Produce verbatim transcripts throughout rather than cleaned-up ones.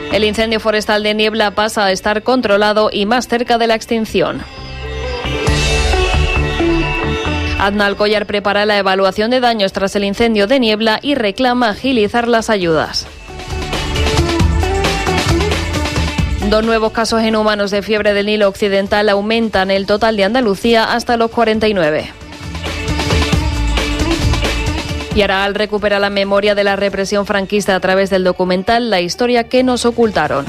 El incendio forestal de Niebla pasa a estar controlado y más cerca de la extinción. Aznar Alcollar prepara la evaluación de daños tras el incendio de Niebla y reclama agilizar las ayudas. Dos nuevos casos en humanos de fiebre del Nilo Occidental aumentan el total de Andalucía hasta los cuarenta y nueve. Y Araal recupera la memoria de la represión franquista a través del documental La historia que nos ocultaron.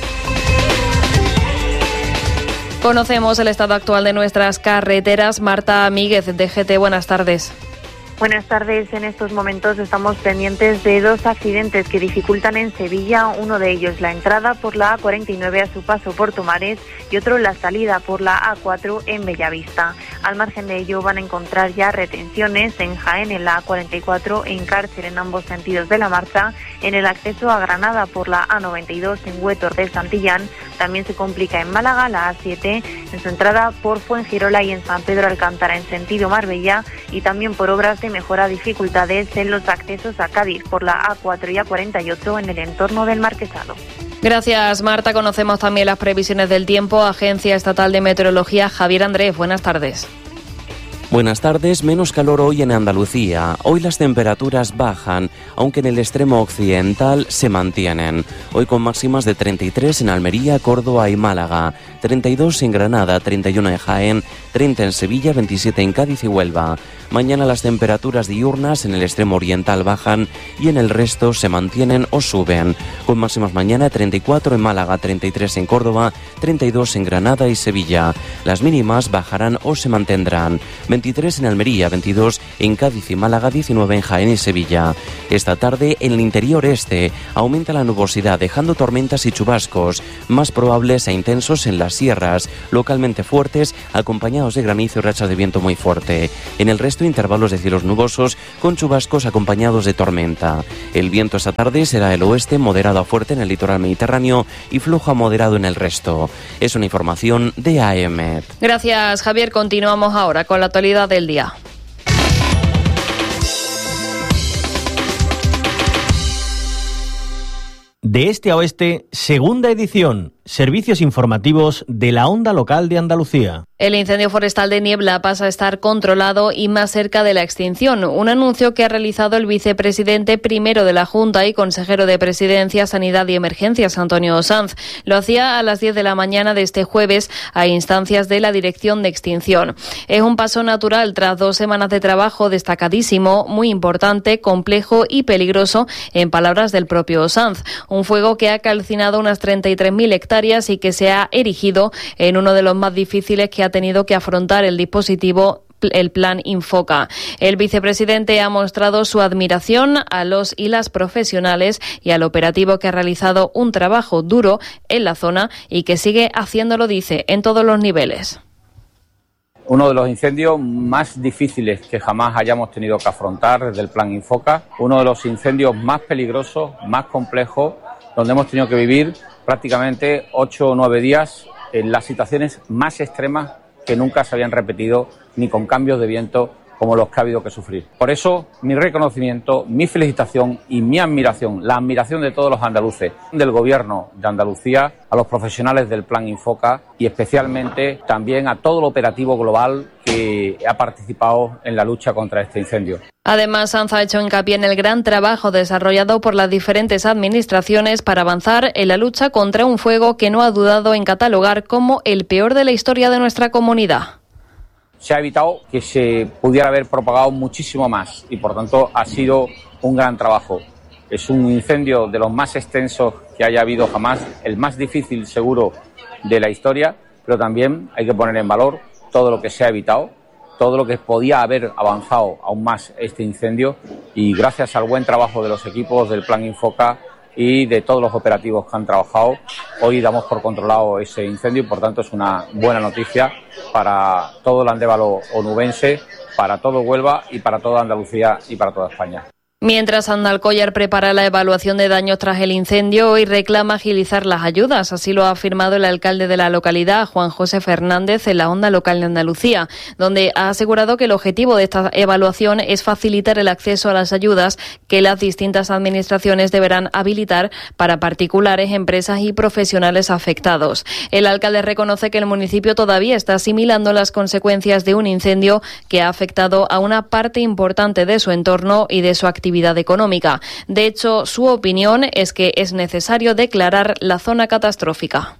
Conocemos el estado actual de nuestras carreteras. Marta Míguez, de G T, buenas tardes. Buenas tardes. En estos momentos estamos pendientes de dos accidentes que dificultan en Sevilla. Uno de ellos la entrada por la A cuarenta y nueve a su paso por Tomares y otro la salida por la A cuatro en Bellavista. Al margen de ello van a encontrar ya retenciones en Jaén en la A cuarenta y cuatro, en Cárcer en ambos sentidos de la marcha, en el acceso a Granada por la A noventa y dos en Huétor de Santillán. También se complica en Málaga la A siete en su entrada por Fuengirola y en San Pedro Alcántara en sentido Marbella, y también por obras de mejora dificultades en los accesos a Cádiz por la A cuatro y A cuarenta y ocho en el entorno del Marquesado. Gracias, Marta. Conocemos también las previsiones del tiempo. Agencia Estatal de Meteorología, Javier Andrés, buenas tardes. Buenas tardes. Menos calor hoy en Andalucía. Hoy las temperaturas bajan, aunque en el extremo occidental se mantienen. Hoy con máximas de treinta y tres en Almería, Córdoba y Málaga, treinta y dos en Granada, treinta y uno en Jaén, treinta en Sevilla, veintisiete en Cádiz y Huelva. Mañana las temperaturas diurnas en el extremo oriental bajan y en el resto se mantienen o suben. Con máximas mañana treinta y cuatro en Málaga, treinta y tres en Córdoba, treinta y dos en Granada y Sevilla. Las mínimas bajarán o se mantendrán. veintitrés en Almería, veintidós en Cádiz y Málaga, diecinueve en Jaén y Sevilla. Esta tarde en el interior este aumenta la nubosidad, dejando tormentas y chubascos, más probables e intensos en las sierras, localmente fuertes, acompañados de granizo y rachas de viento muy fuerte. En el resto intervalos de cielos nubosos con chubascos acompañados de tormenta. El viento esta tarde será del oeste, moderado a fuerte en el litoral mediterráneo y flojo a moderado en el resto. Es una información de A E M E T. Gracias, Javier. Continuamos ahora con la actualidad del día. De este a oeste, segunda edición. Servicios informativos de la onda local de Andalucía. El incendio forestal de Niebla pasa a estar controlado y más cerca de la extinción. Un anuncio que ha realizado el vicepresidente primero de la Junta y consejero de Presidencia, Sanidad y Emergencias, Antonio Sanz. Lo hacía a las diez de la mañana de este jueves a instancias de la Dirección de Extinción. Es un paso natural tras dos semanas de trabajo destacadísimo, muy importante, complejo y peligroso, en palabras del propio Sanz. Un fuego que ha calcinado unas treinta y tres mil hectáreas y que se ha erigido en uno de los más difíciles que ha tenido que afrontar el dispositivo, el Plan Infoca. El vicepresidente ha mostrado su admiración a los y las profesionales y al operativo que ha realizado un trabajo duro en la zona y que sigue haciéndolo, dice, en todos los niveles. Uno de los incendios más difíciles que jamás hayamos tenido que afrontar desde el Plan Infoca, uno de los incendios más peligrosos, más complejos, donde hemos tenido que vivir prácticamente ocho o nueve días en las situaciones más extremas que nunca se habían repetido, ni con cambios de viento como los que ha habido que sufrir. Por eso, mi reconocimiento, mi felicitación y mi admiración, la admiración de todos los andaluces, del Gobierno de Andalucía, a los profesionales del Plan Infoca y especialmente también a todo el operativo global que ha participado en la lucha contra este incendio. Además, Sanz ha hecho hincapié en el gran trabajo desarrollado por las diferentes administraciones para avanzar en la lucha contra un fuego que no ha dudado en catalogar como el peor de la historia de nuestra comunidad. Se ha evitado que se pudiera haber propagado muchísimo más y, por tanto, ha sido un gran trabajo. Es un incendio de los más extensos que haya habido jamás, el más difícil, seguro, de la historia, pero también hay que poner en valor todo lo que se ha evitado, todo lo que podía haber avanzado aún más este incendio, y gracias al buen trabajo de los equipos del Plan Infoca y de todos los operativos que han trabajado, hoy damos por controlado ese incendio y por tanto es una buena noticia para todo el andévalo onubense, para todo Huelva y para toda Andalucía y para toda España. Mientras Andalcollar prepara la evaluación de daños tras el incendio, hoy reclama agilizar las ayudas. Así lo ha afirmado el alcalde de la localidad, Juan José Fernández, en la Onda Local de Andalucía, donde ha asegurado que el objetivo de esta evaluación es facilitar el acceso a las ayudas que las distintas administraciones deberán habilitar para particulares, empresas y profesionales afectados. El alcalde reconoce que el municipio todavía está asimilando las consecuencias de un incendio que ha afectado a una parte importante de su entorno y de su actividad económica. De hecho, su opinión es que es necesario declarar la zona catastrófica.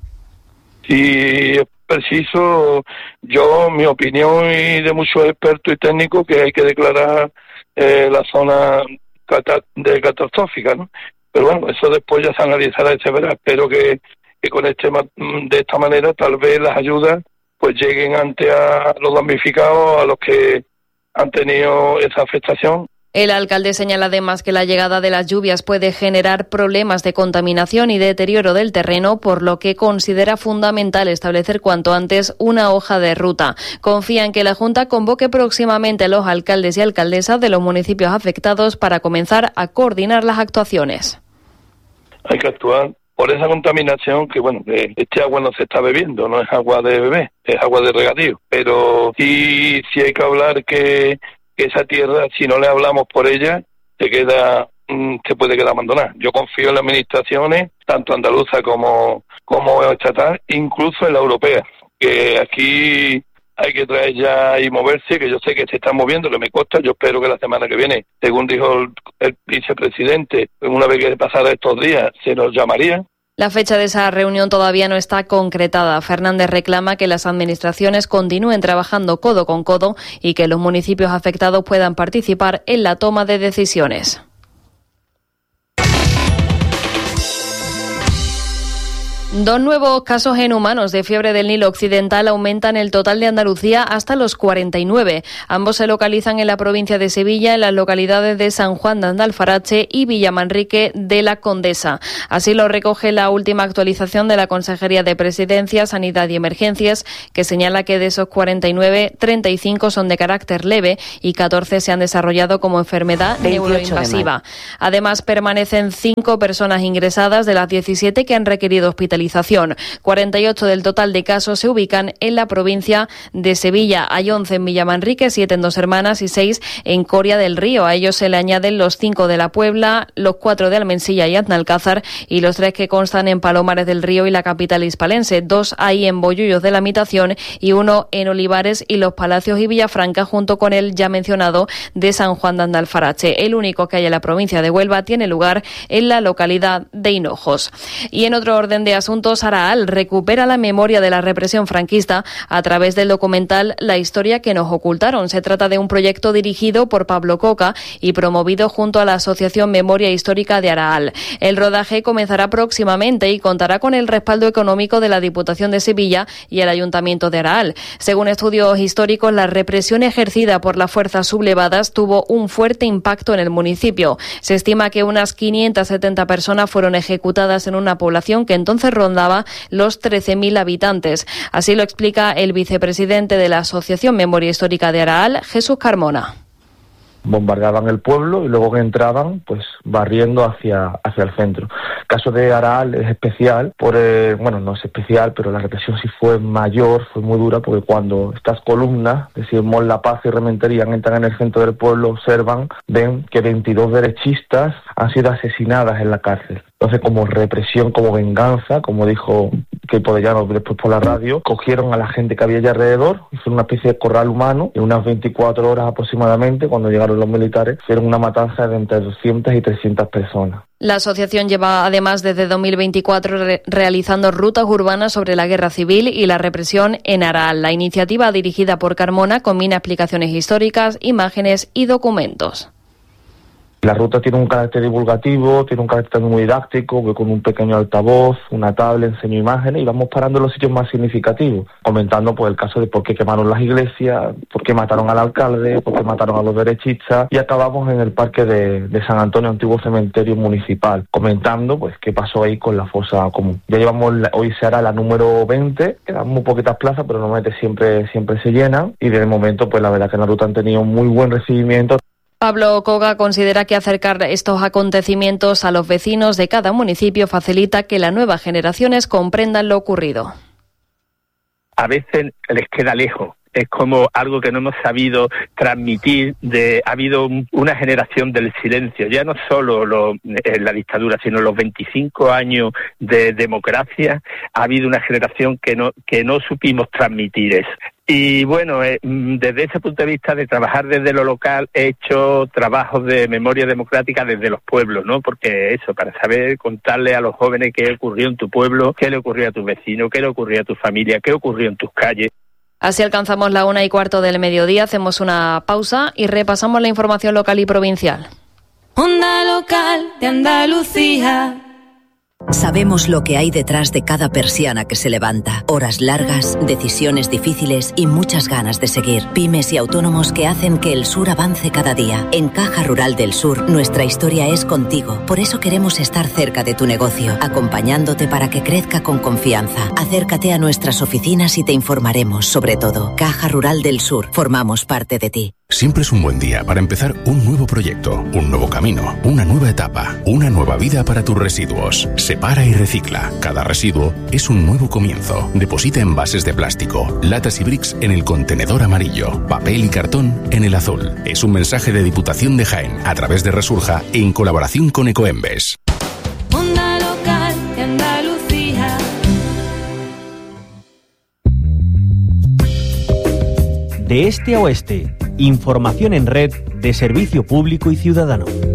Si es preciso, yo, mi opinión y de muchos expertos y técnicos, que hay que declarar eh, la zona cata- de catastrófica, ¿no? Pero bueno, eso después ya se analizará y se verá. Espero que, que con este de esta manera tal vez las ayudas pues lleguen ante a los damnificados, a los que han tenido esa afectación. El alcalde señala además que la llegada de las lluvias puede generar problemas de contaminación y deterioro del terreno, por lo que considera fundamental establecer cuanto antes una hoja de ruta. Confía en que la Junta convoque próximamente a los alcaldes y alcaldesas de los municipios afectados para comenzar a coordinar las actuaciones. Hay que actuar por esa contaminación que, bueno, que este agua no se está bebiendo, no es agua de beber, es agua de regadío. Pero sí, sí hay que hablar que esa tierra, si no le hablamos por ella, se queda, se puede quedar abandonada. Yo confío en las administraciones, tanto andaluza como, como estatal, incluso en la europea, que aquí hay que traer ya y moverse, que yo sé que se están moviendo, que me consta. Yo espero que la semana que viene, según dijo el, el vicepresidente, una vez que pasara estos días, se nos llamaría. La fecha de esa reunión todavía no está concretada. Fernández reclama que las administraciones continúen trabajando codo con codo y que los municipios afectados puedan participar en la toma de decisiones. Dos nuevos casos en humanos de fiebre del Nilo Occidental aumentan el total de Andalucía hasta los cuarenta y nueve. Ambos se localizan en la provincia de Sevilla, en las localidades de San Juan de Andalfarache y Villamanrique de la Condesa. Así lo recoge la última actualización de la Consejería de Presidencia, Sanidad y Emergencias, que señala que de esos cuarenta y nueve, treinta y cinco son de carácter leve y catorce se han desarrollado como enfermedad neuroinvasiva. Además, permanecen cinco personas ingresadas de las diecisiete que han requerido hospitalización. cuarenta y ocho del total de casos se ubican en la provincia de Sevilla. Hay once en Villamanrique, siete en Dos Hermanas y seis en Coria del Río. A ellos se le añaden los cinco de la Puebla, los cuatro de Almensilla y Aznalcázar y los tres que constan en Palomares del Río y la capital hispalense. Dos hay en Bollullos de la Mitación y uno en Olivares y Los Palacios y Villafranca, junto con el ya mencionado de San Juan de Andalfarache. El único que hay en la provincia de Huelva tiene lugar en la localidad de Hinojos. Y en otro orden de asuntos, Araal recupera la memoria de la represión franquista a través del documental La historia que nos ocultaron. Se trata de un proyecto dirigido por Pablo Coca y promovido junto a la Asociación Memoria Histórica de Araal. El rodaje comenzará próximamente y contará con el respaldo económico de la Diputación de Sevilla y el Ayuntamiento de Araal. Según estudios históricos, la represión ejercida por las fuerzas sublevadas tuvo un fuerte impacto en el municipio. Se estima que unas quinientas setenta personas fueron ejecutadas en una población que entonces rondaba los trece mil habitantes. Así lo explica el vicepresidente de la Asociación Memoria Histórica de Araal, Jesús Carmona. Bombardeaban el pueblo y luego que entraban, pues barriendo hacia hacia el centro. El caso de Araal es especial, por eh, bueno, no es especial, pero la represión sí fue mayor, fue muy dura, porque cuando estas columnas, decimos La Paz y Rementería, entran en el centro del pueblo, observan, ven que veintidós derechistas han sido asesinadas en la cárcel. Entonces, como represión, como venganza, como dijo Queipo de Llano después por la radio, cogieron a la gente que había allá alrededor, hicieron una especie de corral humano, y unas veinticuatro horas aproximadamente, cuando llegaron los militares, hicieron una matanza de entre doscientas y trescientas personas. La asociación lleva además desde dos mil veinticuatro re- realizando rutas urbanas sobre la guerra civil y la represión en Araal. La iniciativa, dirigida por Carmona, combina explicaciones históricas, imágenes y documentos. La ruta tiene un carácter divulgativo, tiene un carácter muy didáctico, que con un pequeño altavoz, una tablet, enseño imágenes y vamos parando en los sitios más significativos, comentando pues el caso de por qué quemaron las iglesias, por qué mataron al alcalde, por qué mataron a los derechistas, y acabamos en el parque de, de San Antonio, antiguo cementerio municipal, comentando pues qué pasó ahí con la fosa común. Ya llevamos, la, hoy se hará la número veinte, quedan muy poquitas plazas, pero normalmente siempre, siempre se llenan, y de momento pues la verdad que en la ruta han tenido muy buen recibimiento. Pablo Coga considera que acercar estos acontecimientos a los vecinos de cada municipio facilita que las nuevas generaciones comprendan lo ocurrido. A veces les queda lejos. Es como algo que no hemos sabido transmitir. De, ha habido un, una generación del silencio, ya no solo lo, en la dictadura, sino los veinticinco años de democracia, ha habido una generación que no, que no supimos transmitir eso. Y bueno, eh, desde ese punto de vista de trabajar desde lo local, he hecho trabajos de memoria democrática desde los pueblos, ¿no? Porque eso, para saber contarle a los jóvenes qué ocurrió en tu pueblo, qué le ocurrió a tu vecino, qué le ocurrió a tu familia, qué ocurrió en tus calles. Así alcanzamos la una y cuarto del mediodía, hacemos una pausa y repasamos la información local y provincial. Onda Local de Andalucía. Sabemos lo que hay detrás de cada persiana que se levanta. Horas largas, decisiones difíciles y muchas ganas de seguir. Pymes y autónomos que hacen que el sur avance cada día. En Caja Rural del Sur, nuestra historia es contigo. Por eso queremos estar cerca de tu negocio, acompañándote para que crezca con confianza. Acércate a nuestras oficinas y te informaremos sobre todo. Caja Rural del Sur, formamos parte de ti. Siempre es un buen día para empezar un nuevo proyecto, un nuevo camino, una nueva etapa, una nueva vida para tus residuos. Separa y recicla. Cada residuo es un nuevo comienzo. Deposita envases de plástico, latas y bricks en el contenedor amarillo, papel y cartón en el azul. Es un mensaje de Diputación de Jaén a través de Resurja en colaboración con Ecoembes. Onda Local de Andalucía. De este a oeste, información en red de servicio público y ciudadano.